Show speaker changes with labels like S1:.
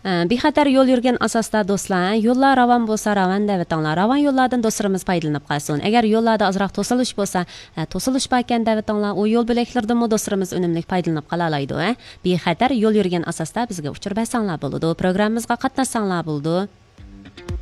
S1: Bexatar yo'l yurgan asosda do'stlar, yo'llar ravon bo'lsa ravon davatanglar. Ravon yo'llardan do'stlarimiz foydalanib qolsin. Agar yo'llarda ozroq to'silish bo'lsa, to'silish bor ekan davatanglar, u yo'l bo'laklaridan do'stlarimiz unumli foydalanib qola oladi. Bexatar yo'l yurgan asosda bizga uchur bersanglar bo'ladi. Programmamizga qatnashsanglar bo'ladi.